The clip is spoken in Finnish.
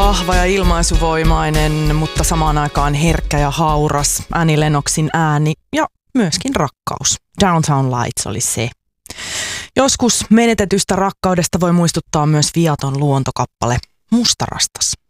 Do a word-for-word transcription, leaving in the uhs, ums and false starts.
Vahva ja ilmaisuvoimainen, mutta samaan aikaan herkkä ja hauras. Annie Lennoxin ääni ja myöskin rakkaus. Downtown Lights oli se. Joskus menetetystä rakkaudesta voi muistuttaa myös viaton luontokappale Mustarastas.